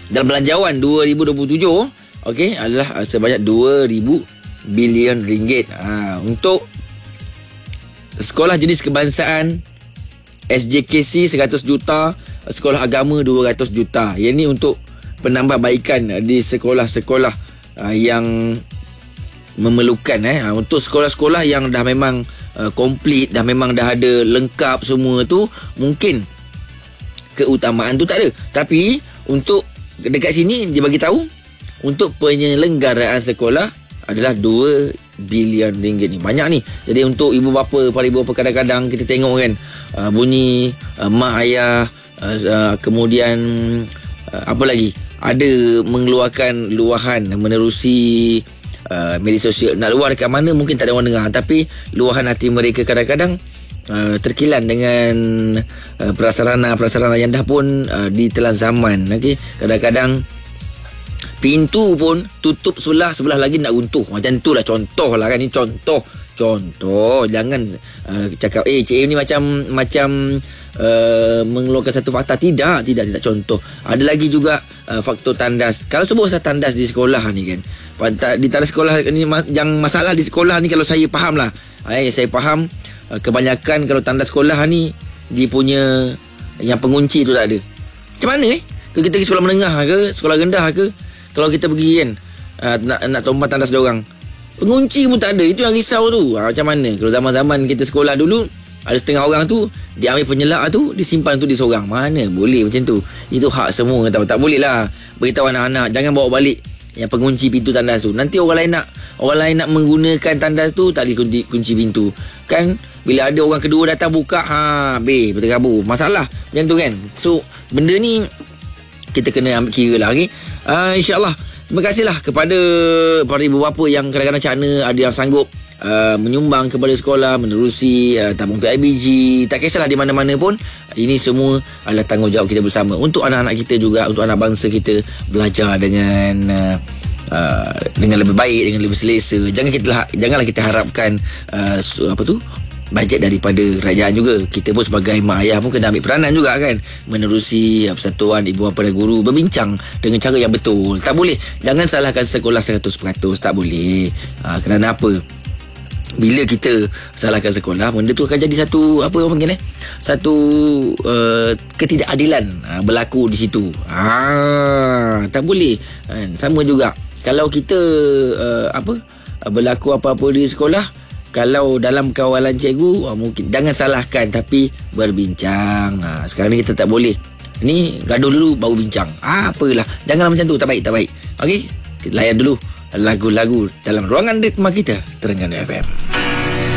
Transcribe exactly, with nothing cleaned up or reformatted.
dalam belanjawan dua ribu dua puluh tujuh, okey, adalah uh, sebanyak dua ribu bilion ringgit. Ha, untuk sekolah jenis kebangsaan S J K C seratus juta, sekolah agama dua ratus juta. Yang ni untuk penambahbaikan di sekolah-sekolah uh, yang memerlukan eh untuk sekolah-sekolah yang dah memang uh, komplit, dah memang dah ada lengkap semua tu, mungkin keutamaan tu tak ada. Tapi untuk dekat sini dia bagi tahu untuk penyelenggaraan sekolah adalah dua bilion ringgit ni. Banyak ni. Jadi untuk ibu bapa, para ibu bapa, kadang-kadang kita tengok kan uh, bunyi uh, mak ayah uh, uh, kemudian uh, apa lagi, ada mengeluarkan luahan menerusi uh, media sosial. Nak luar dekat mana mungkin tak ada orang dengar, tapi luahan hati mereka kadang-kadang Uh, terkilan dengan uh, prasarana-prasarana yang dah pun uh, ditelan zaman. Okay? Kadang-kadang pintu pun tutup sebelah, sebelah lagi nak runtuh. Macam tu lah, contoh lah kan. Ni contoh. Contoh. Jangan uh, cakap eh Cik M ni macam Macam uh, mengeluarkan satu fakta. Tidak, tidak, tidak. Contoh. Ada lagi juga uh, faktor tandas. Kalau sebut pasal tandas di sekolah ni kan, di tandas sekolah ni, yang masalah di sekolah ni, kalau saya faham lah, eh, saya faham kebanyakan kalau tanda sekolah ni dia punya yang pengunci tu tak ada. Macam mana eh? Kalau kita pergi sekolah menengah ke, sekolah rendah ke, kalau kita pergi kan uh, nak nak tumpah tandas dia orang, pengunci pun tak ada. Itu yang risau tu. Ha, macam mana? Kalau zaman-zaman kita sekolah dulu, ada setengah orang tu dia ambil penyelak tu, disimpan tu di seorang. Mana boleh macam tu? Itu hak semua tahu. Tak boleh lah beritahu anak-anak jangan bawa balik yang pengunci pintu tandas tu. Nanti orang lain nak orang lain nak menggunakan tandas tu, tak boleh kunci, kunci pintu. Kan bila ada orang kedua datang buka, ha be berterabur. Masalah macam tu kan. So benda ni kita kena ambil kira lah. Okay? Uh, InsyaAllah. Terima kasihlah kepada para ibu bapa yang kadang-kadang cakna ada yang sanggup uh, menyumbang kepada sekolah, menerusi uh, tabung P I B G. Tak kisahlah di mana-mana pun, ini semua adalah tanggungjawab kita bersama. Untuk anak-anak kita juga, untuk anak bangsa kita belajar dengan uh, uh, dengan lebih baik, dengan lebih selesa. Jangan kita janganlah kita harapkan uh, apa tu bajet daripada kerajaan juga. Kita pun sebagai mak ayah pun kena ambil peranan juga kan, menerusi persatuan ibu bapa dan guru, berbincang dengan cara yang betul. Tak boleh, jangan salahkan sekolah seratus peratus, tak boleh. Ha, kerana apa? Bila kita salahkan sekolah, benda tu akan jadi satu apa orang panggil eh? Satu uh, ketidakadilan uh, berlaku di situ. Ha, tak boleh. Ha, sama juga kalau kita uh, apa berlaku apa-apa di sekolah, kalau dalam kawalan cikgu, oh, mungkin jangan salahkan tapi berbincang. Ha, sekarang ni kita tak boleh. Ni gaduh dulu baru bincang. Ah, apalah. Janganlah macam tu, tak baik, tak baik. Okey, layan dulu lagu-lagu dalam ruangan ritma kita Terengganu F M.